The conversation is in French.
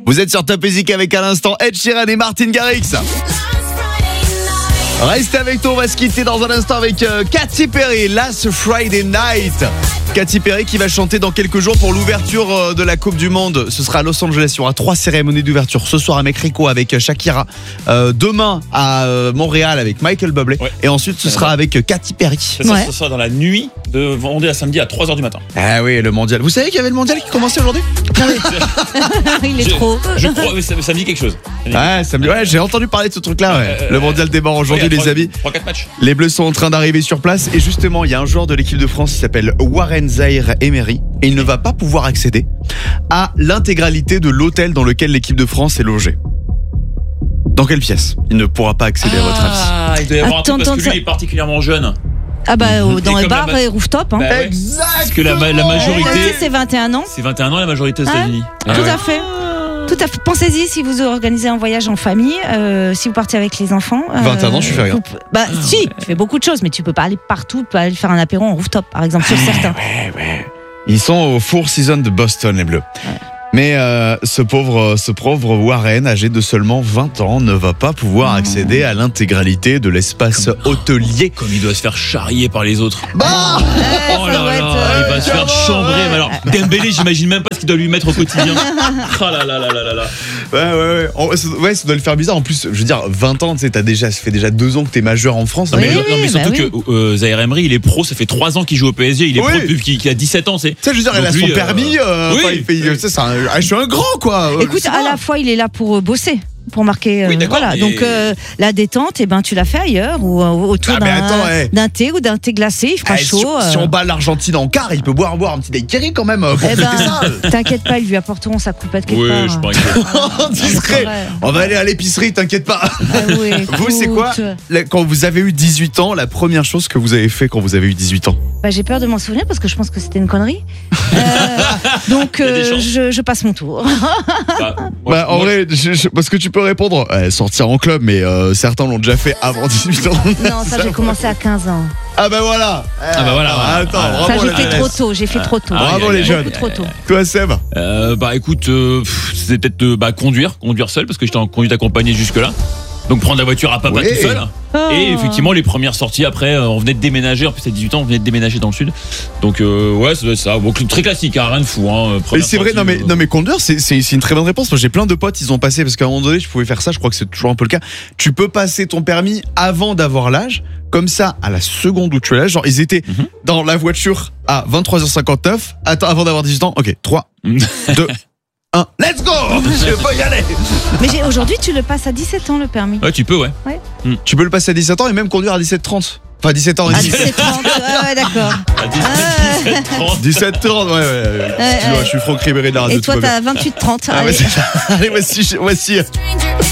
Vous êtes sur Top Music avec à l'instant Ed Sheeran et Martin Garrix. Restez avec nous, on va se quitter dans un instant avec Katy Perry, Last Friday Night. Katy Perry qui va chanter dans quelques jours pour l'ouverture de la Coupe du Monde. Ce sera à Los Angeles, il y aura 3 cérémonies d'ouverture. Ce soir à Mexico avec Shakira, demain à Montréal avec Michael Bublé, et ensuite ce sera avec Katy Perry. Ce sera dans la nuit de vendredi à samedi à 3h du matin. Ah oui, le mondial. Vous savez qu'il y avait le mondial qui commençait aujourd'hui? Il est trop. Je crois, mais ça me dit quelque chose. Ouais, j'ai entendu parler de ce truc-là. Le mondial démarre aujourd'hui, les amis. 3-4 matchs. Les Bleus sont en train d'arriver sur place et justement, il y a un joueur de l'équipe de France qui s'appelle Warren Zaïre-Emery et il ne va pas pouvoir accéder à l'intégralité de l'hôtel dans lequel l'équipe de France est logée. Dans quelle pièce il ne pourra pas accéder à votre avis? Il doit y avoir un truc parce que lui est particulièrement jeune. Ah bah dans les bars et rooftop. Hein. Ouais. Exact. Parce que la majorité, c'est 21 ans. c'est 21 ans la majorité aux États-Unis. Tout à fait. Tout à fait. Pensez-y si vous organisez un voyage en famille, si vous partez avec les enfants. 21 ans, je fais rien. Si, tu fais beaucoup de choses, mais tu peux pas aller partout, tu peux aller faire un apéro en rooftop, par exemple, sur certains. Ouais. Ils sont au Four Seasons de Boston, les Bleus. Ouais. Mais ce pauvre Warren, âgé de seulement 20 ans, ne va pas pouvoir accéder à l'intégralité de l'espace hôtelier. Comme il doit se faire charrier par les autres. Bah Oh là là, il va se faire chambrer. Mais alors, Dembélé, j'imagine même pas ce qu'il doit lui mettre au quotidien. Oh là là là là là. Ouais, ça doit le faire bizarre. En plus, je veux dire, 20 ans, tu sais, ça fait déjà 2 ans que t'es majeur en France. Non, mais surtout que Zaïre Emery, il est pro, ça fait 3 ans qu'il joue au PSG. Il est pro depuis qu'il a 17 ans. Tu sais, je veux dire, il a son permis. Je suis un grand, quoi. Écoute, à la fois, il est là pour bosser. Pour marquer, voilà. Donc la détente, tu l'as fait ailleurs ou autour d'un thé ou d'un thé glacé, il fera chaud. Si on bat l'Argentine en quart, il peut boire un petit daiquiri quand même pour fêter ça. T'inquiète pas, ils lui apporteront sa coupette quelque part. Oui, je pense discret. On va aller à l'épicerie, t'inquiète pas. Oui, vous, c'est quoi quand vous avez eu 18 ans, la première chose que vous avez fait quand vous avez eu 18 ans? J'ai peur de m'en souvenir parce que je pense que c'était une connerie. Donc je passe mon tour. En vrai, parce que tu peux répondre sortir en club, mais certains l'ont déjà fait avant 18 ans. Non, ça j'ai commencé à 15 ans. Ah bah voilà. Attends, bravo. Ça j'ai fait trop tôt. Bravo les jeunes. Trop tôt. Toi, Seb? Écoute, c'était peut-être conduire seul parce que j'étais en conduite accompagnée jusque là. Donc prendre la voiture à papa tout seul. Et effectivement les premières sorties après on venait de déménager, en plus à 18 ans on venait de déménager dans le sud. Donc ça doit être ça. Bon, très classique, rien de fou. Mais c'est vrai, non mais conduire c'est une très bonne réponse. Moi j'ai plein de potes, ils ont passé, parce qu'à un moment donné je pouvais faire ça, je crois que c'est toujours un peu le cas. Tu peux passer ton permis avant d'avoir l'âge. Comme ça, à la seconde où tu as l'âge, genre ils étaient dans la voiture à 23h59. Attends, avant d'avoir 18 ans, ok, 3, 2... let's go. Je peux y aller. Mais aujourd'hui tu le passes à 17 ans le permis. Ouais, tu peux, ouais. Tu peux le passer à 17 ans et même conduire à 17h30. Enfin 17 ans. À 17h30, ouais, d'accord. À 17h30. 17h30, ouais. Je suis Franck Ribéry de la radio. Et toi t'as 28h30. Allez, voici.